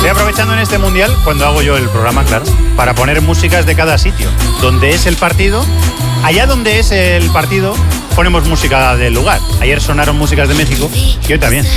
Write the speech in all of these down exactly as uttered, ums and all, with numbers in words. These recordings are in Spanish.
Estoy aprovechando en este mundial, cuando hago yo el programa, claro, para poner músicas de cada sitio. Donde es el partido, allá donde es el partido, ponemos música del lugar. Ayer sonaron músicas de México y hoy también.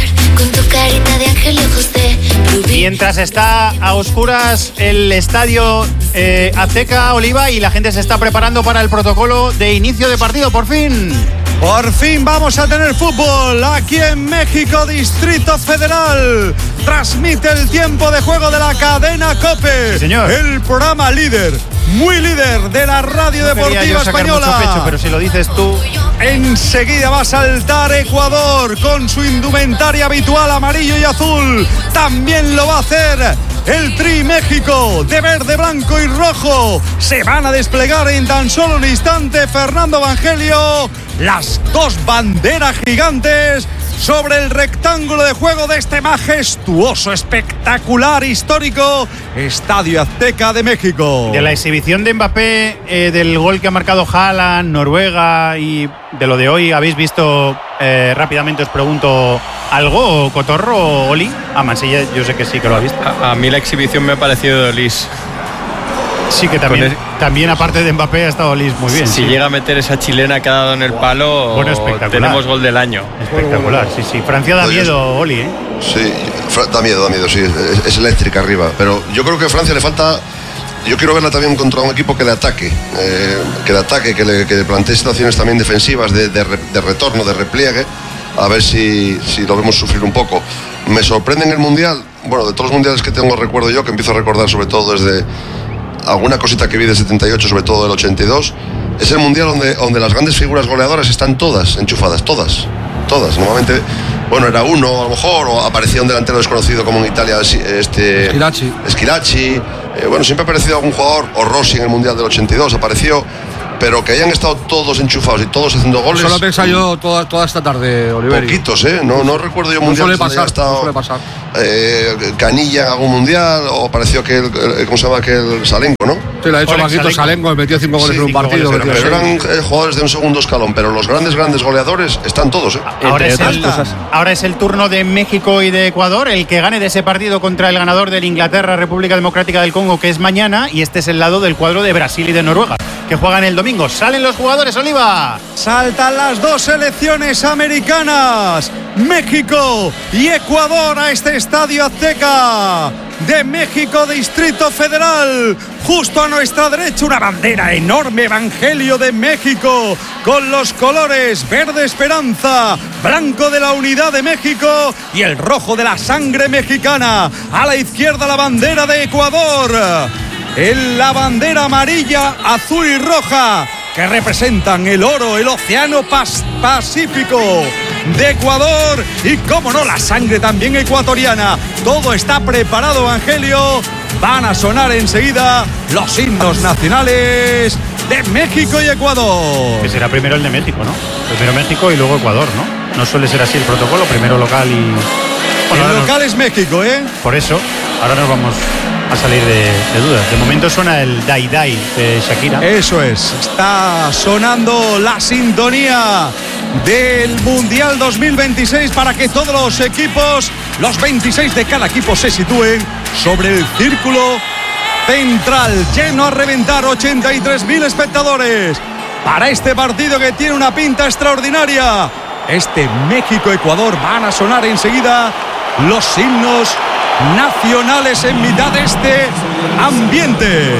Mientras está a oscuras el estadio eh, Azteca, Oliva, y la gente se está preparando para el protocolo de inicio de partido, por fin. Por fin vamos a tener fútbol aquí en México, Distrito Federal. Transmite el tiempo de juego de la cadena COPE. Sí, señor. El programa líder, muy líder de la radio no deportiva yo sacar española. Mucho pecho, pero si lo dices tú. Enseguida va a saltar Ecuador con su indumentaria habitual amarillo y azul. También lo va a hacer el Tri México de verde, blanco y rojo. Se van a desplegar en tan solo un instante, Fernando Evangelio, las dos banderas gigantes sobre el rectángulo de juego de este majestuoso, espectacular, histórico Estadio Azteca de México. De la exhibición de Mbappé, eh, del gol que ha marcado Haaland, Noruega, y de lo de hoy, ¿habéis visto eh, rápidamente, os pregunto, algo, Cotorro o Oli? A Mansilla yo sé que sí que lo ha visto. A, a mí la exhibición me ha parecido de Lis. Sí, que también, el, también aparte de Mbappé ha estado Lis muy bien. Si sí. llega a meter esa chilena que ha dado en el palo, bueno, espectacular. Tenemos gol del año. Espectacular, sí, sí. Francia da miedo, Oli, ¿eh? Sí, da miedo, da miedo, sí. Es, es eléctrica arriba. Pero yo creo que a Francia le falta... Yo quiero verla también contra un equipo que le ataque, eh, que le ataque, que le, que le plantee situaciones también defensivas, de, de, de retorno, de repliegue, a ver si, si lo vemos sufrir un poco. Me sorprende en el Mundial, bueno, de todos los mundiales que tengo recuerdo yo, que empiezo a recordar sobre todo desde alguna cosita que vi del setenta y ocho, sobre todo del ochenta y dos, es el Mundial donde, donde las grandes figuras goleadoras están todas enchufadas, todas, todas. Normalmente, bueno, era uno a lo mejor, o aparecía un delantero desconocido como en Italia, este Schilacci. Schilacci. Eh, bueno, siempre ha aparecido algún jugador, o Rossi en el Mundial del ochenta y dos apareció, pero que hayan estado todos enchufados y todos haciendo goles. Eso lo he pensado yo toda, toda esta tarde, Oliveri. Poquitos, ¿eh? No, no recuerdo yo no mundiales suele pasar, estado, no suele pasar. Eh, Canilla en algún mundial, o apareció aquel, ¿cómo se llama aquel? Salenko, ¿no? Sí, lo ha hecho Marquito Salenko, metió cinco goles sí, en un partido. Goles, pero, pero eran eh, jugadores de un segundo escalón, pero los grandes, grandes goleadores están todos, ¿eh? Ahora es, el, ahora es el turno de México y de Ecuador. El que gane de ese partido contra el ganador del Inglaterra, República Democrática del Congo, que es mañana, y este es el lado del cuadro de Brasil y de Noruega, que juegan el domingo. Salen los jugadores, Oliva. Saltan las dos selecciones americanas, México y Ecuador, a este Estadio Azteca de México, Distrito Federal. Justo a nuestra derecha una bandera enorme, Evangelio de México, con los colores verde esperanza, blanco de la unidad de México y el rojo de la sangre mexicana. A la izquierda la bandera de Ecuador, en la bandera amarilla, azul y roja, que representan el oro, el océano Pacífico de Ecuador, y cómo no, la sangre también ecuatoriana. Todo está preparado, Evangelio. Van a sonar enseguida los himnos nacionales de México y Ecuador. Que será primero el de México, ¿no? Primero México y luego Ecuador, ¿no? No suele ser así el protocolo, primero local y... Bueno, el local nos... es México, ¿eh? Por eso, ahora nos vamos a salir de, de dudas. De momento suena el Dai Dai de Shakira. Eso es, está sonando la sintonía del Mundial dos mil veintiséis para que todos los equipos, los veintiséis de cada equipo, se sitúen sobre el círculo central. Lleno a reventar, ochenta y tres mil espectadores para este partido que tiene una pinta extraordinaria. Este México-Ecuador. Van a sonar enseguida los himnos nacionales en mitad de este ambiente.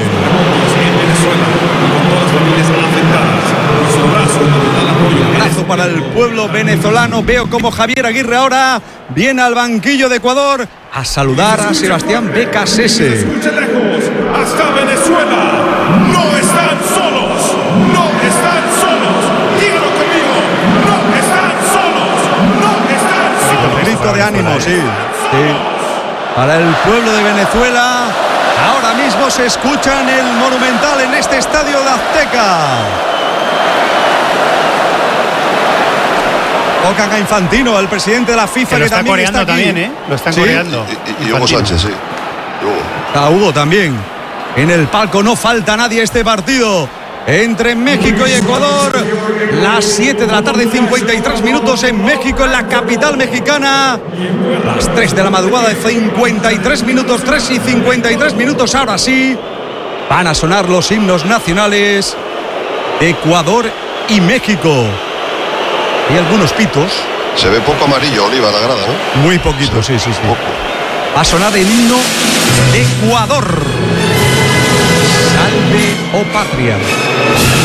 Un abrazo para el pueblo venezolano. Veo como Javier Aguirre ahora viene al banquillo de Ecuador a saludar a Sebastián Becasese. Escuchen lejos, hasta Venezuela. No están solos, no están solos. Díganlo conmigo, no están solos, no están solos. Un grito de ánimo, sí, sí. Para el pueblo de Venezuela, ahora mismo se escucha en el Monumental, en este estadio de Azteca. Tocan a Infantino, el presidente de la FIFA, que, lo que está también coreando está aquí. también, ¿eh? Lo están ¿Sí? coreando. Y, y, y Hugo Sánchez, sí. Hugo. A Hugo también. En el palco no falta nadie este partido. entre México y Ecuador. Las siete de la tarde y cincuenta y tres minutos en México, en la capital mexicana. Las tres de la madrugada y cincuenta y tres minutos, tres y cincuenta y tres minutos. Ahora sí, van a sonar los himnos nacionales de Ecuador y México. Hay algunos pitos. Se ve poco amarillo, Oliva, la grada, ¿no? Muy poquito, sí, sí, sí. Poco. Va a sonar el himno de Ecuador. Salve, oh patria.